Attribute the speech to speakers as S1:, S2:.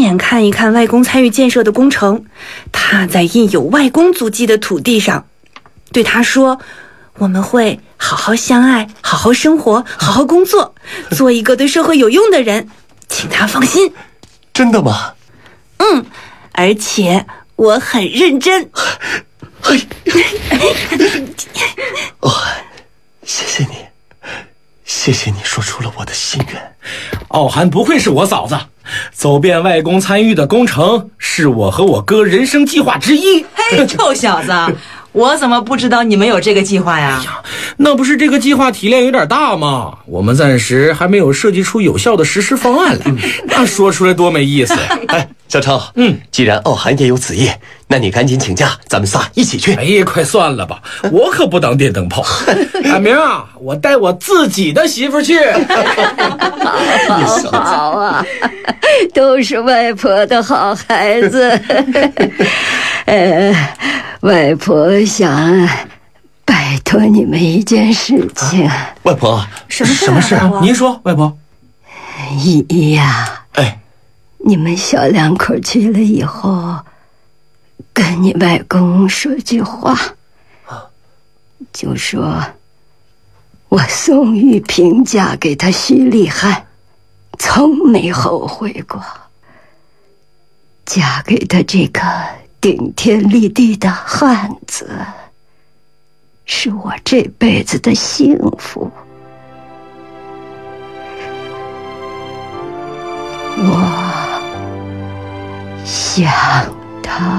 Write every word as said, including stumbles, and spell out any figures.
S1: 便看一看外公参与建设的工程，踏在印有外公足迹的土地上，对他说：我们会好好相爱，好好生活，好好工作，做一个对社会有用的人，请他放心。
S2: 真的吗？
S1: 嗯，而且我很认真。
S2: 哦，谢谢你，谢谢你说出了我的心愿。
S3: 傲寒不愧是我嫂子，走遍外公参与的工程是我和我哥人生计划之一。
S4: 嘿，臭小子，我怎么不知道你们有这个计划呀？
S3: 哎呀，那不是这个计划体量有点大吗？我们暂时还没有设计出有效的实施方案来，那说出来多没意思。
S2: 哎，小超，
S3: 嗯，
S2: 既然傲寒也有此意，那你赶紧请假，咱们仨一起去。
S3: 哎，快算了吧，我可不当电灯泡。大明啊，我带我自己的媳妇去。
S5: 好好啊，都是外婆的好孩子。呃，外婆想拜托你们一件事情。
S2: 啊、外婆，
S1: 什么事？
S2: 什么事？
S3: 您说，外婆。
S5: 依依呀，
S2: 哎，
S5: 你们小两口去了以后，跟你外公说句话，就说我宋玉萍嫁给他徐立汉，从没后悔过。嫁给他这个顶天立地的汉子，是我这辈子的幸福。我想他。